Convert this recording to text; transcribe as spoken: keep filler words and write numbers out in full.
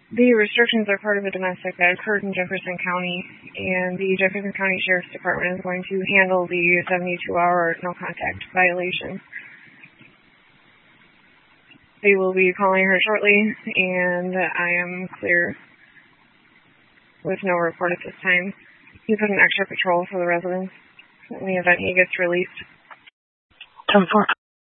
The restrictions are part of a domestic that occurred in Jefferson County, and the Jefferson County Sheriff's Department is going to handle the seventy-two hour no-contact violation. They will be calling her shortly, and I am clear with no report at this time. You put an extra patrol for the residents in the event he gets released. ten four.